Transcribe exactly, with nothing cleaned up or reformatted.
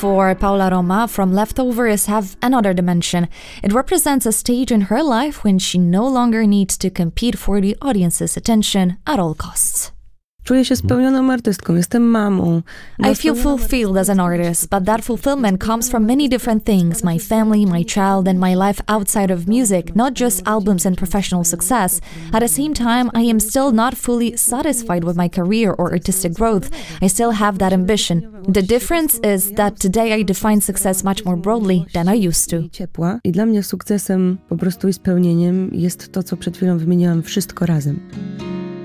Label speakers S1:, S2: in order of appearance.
S1: for Paula Roma from Leftovers have another dimension. It represents a stage in her life when she no longer needs to compete for the audience's attention at all costs.
S2: Czuję się spełnioną artystką, jestem mamą.
S1: I feel fulfilled as an artist, but that fulfillment comes from many different things: my family, my child, and my life outside of music, not just albums and professional success. At the same time, I am still not fully satisfied with my career or artistic growth. I still have that ambition. The difference is that today I define success much more broadly than I used to.
S2: Ciepła. I dla mnie sukcesem po prostu i spełnieniem jest to, co przed chwilą wymieniałam, wszystko razem.